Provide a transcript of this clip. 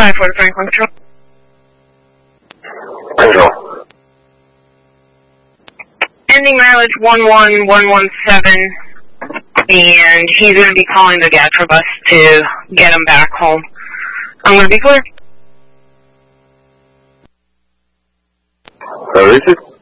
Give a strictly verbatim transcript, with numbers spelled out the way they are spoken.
five four Franklin Control. Control. Ending mileage one one one one seven, and he's going to be calling the Gatra bus to get him back home. I'm going to be clear. Where is it?